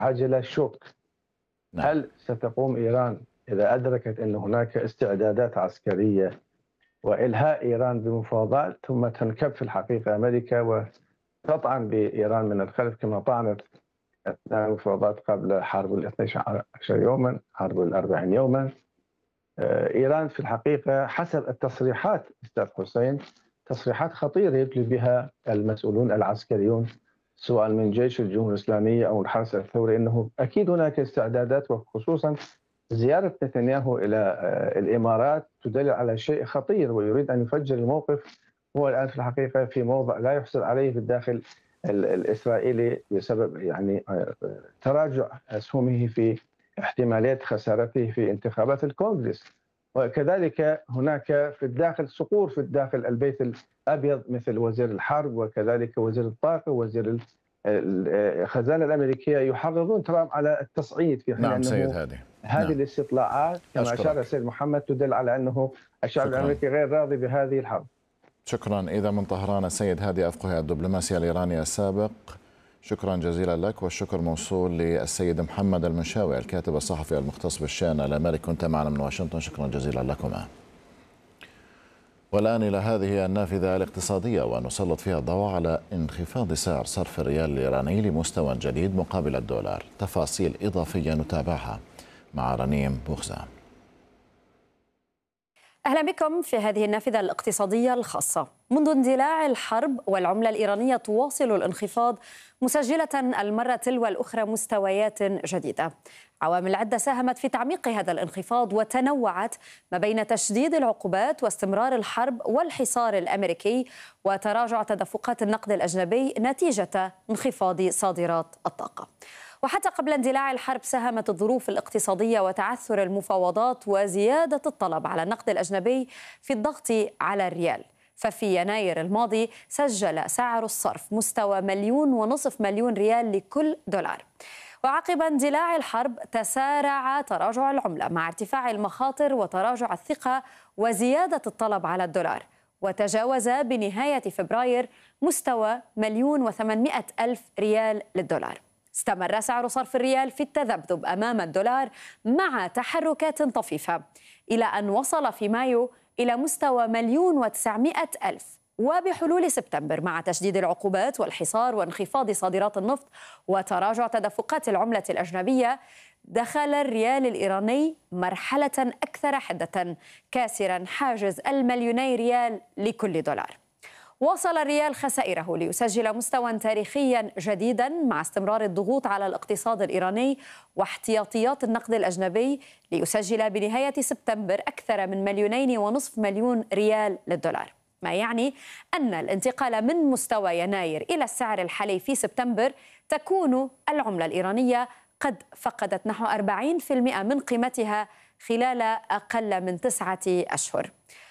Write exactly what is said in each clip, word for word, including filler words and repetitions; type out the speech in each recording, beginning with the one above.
عجلة شوك. نعم. هل ستقوم إيران إذا أدركت أن هناك استعدادات عسكرية وإلهاء إيران بمفاوضات ثم تنكب في الحقيقة أمريكا وتطعن بإيران من الخلف كما طعنت أثناء المفاوضات قبل حرب الاثني عشر يوما، حرب الأربعين يوما؟ إيران في الحقيقة حسب التصريحات أستاذ حسين تصريحات خطيرة يبلي بها المسؤولون العسكريون سواء من جيش الجمهورية الإسلامية أو الحرس الثوري أنه أكيد هناك استعدادات، وخصوصا زيارة نتنياهو إلى الإمارات تدل على شيء خطير ويريد أن يفجر الموقف. هو الآن في الحقيقة في موضع لا يحصل عليه في الداخل الإسرائيلي بسبب يعني تراجع أسهمه في احتمالية خسارته في انتخابات الكونغرس، وكذلك هناك في الداخل صقور في الداخل البيت الأبيض مثل وزير الحرب وكذلك وزير الطاقة ووزير الخزانة الأمريكية يحرضون ترامب على التصعيد، في حين نعم أنه سيد هادي. هذه نعم. الاستطلاعات كما أشار السيد محمد تدل على أنه الشعب شكراً. الأمريكي غير راضي بهذه الحرب. شكرا. إذا من طهران السيد هادي أفقهي الدبلوماسي الإيراني السابق، شكرا جزيلا لك، والشكر موصول للسيد محمد المنشاوي الكاتب الصحفي المختص بالشأن الأمريكي، كنت معنا من واشنطن، شكرا جزيلا لكما. والآن إلى هذه النافذة الاقتصادية، ونسلط فيها الضوء على انخفاض سعر صرف الريال الإيراني لمستوى جديد مقابل الدولار. تفاصيل إضافية نتابعها مع رنيم بوخزة. أهلا بكم في هذه النافذة الاقتصادية الخاصة. منذ اندلاع الحرب والعملة الإيرانية تواصل الانخفاض، مسجلة المرة تلو الأخرى مستويات جديدة. عوامل عدة ساهمت في تعميق هذا الانخفاض وتنوعت ما بين تشديد العقوبات واستمرار الحرب والحصار الأمريكي وتراجع تدفقات النقد الأجنبي نتيجة انخفاض صادرات الطاقة. وحتى قبل اندلاع الحرب ساهمت الظروف الاقتصادية وتعثر المفاوضات وزيادة الطلب على النقد الأجنبي في الضغط على الريال. ففي يناير الماضي سجل سعر الصرف مستوى مليون ونصف مليون ريال لكل دولار. وعقب اندلاع الحرب تسارع تراجع العملة مع ارتفاع المخاطر وتراجع الثقة وزيادة الطلب على الدولار، وتجاوز بنهاية فبراير مستوى مليون وثمانمائة ألف ريال للدولار. استمر سعر صرف الريال في التذبذب أمام الدولار مع تحركات طفيفة إلى أن وصل في مايو إلى مستوى مليون وتسعمائة ألف. وبحلول سبتمبر مع تشديد العقوبات والحصار وانخفاض صادرات النفط وتراجع تدفقات العملة الأجنبية، دخل الريال الإيراني مرحلة أكثر حدة، كاسرا حاجز المليوني ريال لكل دولار. واصل الريال خسائره ليسجل مستوى تاريخيا جديدا مع استمرار الضغوط على الاقتصاد الإيراني واحتياطيات النقد الأجنبي، ليسجل بنهاية سبتمبر أكثر من مليونين ونصف مليون ريال للدولار، ما يعني أن الانتقال من مستوى يناير إلى السعر الحالي في سبتمبر تكون العملة الإيرانية قد فقدت نحو أربعين بالمئة من قيمتها خلال أقل من تسعة أشهر.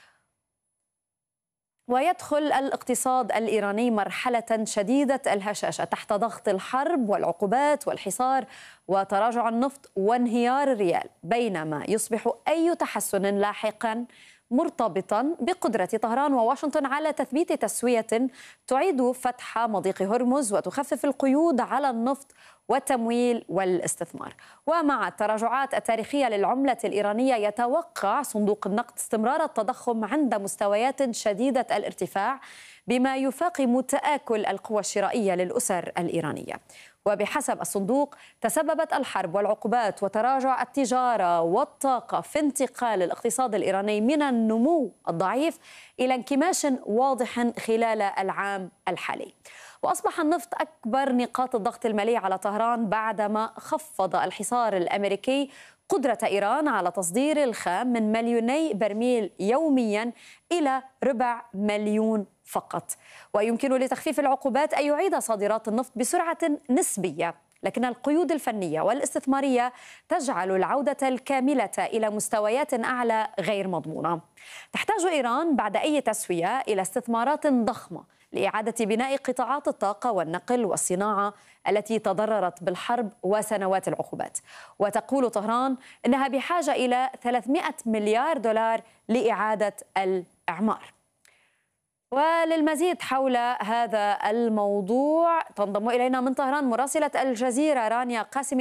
ويدخل الاقتصاد الإيراني مرحلة شديدة الهشاشة تحت ضغط الحرب والعقوبات والحصار وتراجع النفط وانهيار الريال، بينما يصبح أي تحسن لاحقا مرتبطا بقدرة طهران وواشنطن على تثبيت تسوية تعيد فتح مضيق هرمز وتخفف القيود على النفط والتمويل والاستثمار. ومع التراجعات التاريخية للعملة الإيرانية يتوقع صندوق النقد استمرار التضخم عند مستويات شديدة الارتفاع، بما يفاقم تآكل القوى الشرائية للأسر الإيرانية. وبحسب الصندوق تسببت الحرب والعقوبات وتراجع التجارة والطاقة في انتقال الاقتصاد الإيراني من النمو الضعيف إلى انكماش واضح خلال العام الحالي. وأصبح النفط أكبر نقاط الضغط المالي على طهران بعدما خفض الحصار الأمريكي قدرة إيران على تصدير الخام من مليوني برميل يوميا إلى ربع مليون فقط. ويمكن لتخفيف العقوبات أن يعيد صادرات النفط بسرعة نسبية، لكن القيود الفنية والاستثمارية تجعل العودة الكاملة إلى مستويات أعلى غير مضمونة. تحتاج إيران بعد أي تسوية إلى استثمارات ضخمة لإعادة بناء قطاعات الطاقة والنقل والصناعة التي تضررت بالحرب وسنوات العقوبات. وتقول طهران إنها بحاجة إلى ثلاثمائة مليار دولار لإعادة الإعمار. وللمزيد حول هذا الموضوع تنضم إلينا من طهران مراسلة الجزيرة رانيا قاسمي.